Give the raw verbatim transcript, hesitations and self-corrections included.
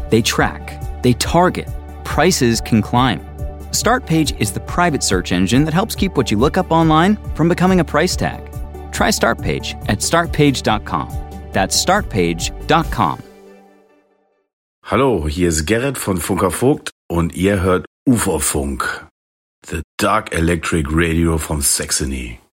They track, they target, prices can climb. Startpage is the private search engine that helps keep what you look up online from becoming a price tag. Try Startpage at start page dot com. That's start page dot com. Hallo, hier ist Gerrit von Funker Vogt und ihr hört Uferfunk, the dark electric radio from Saxony.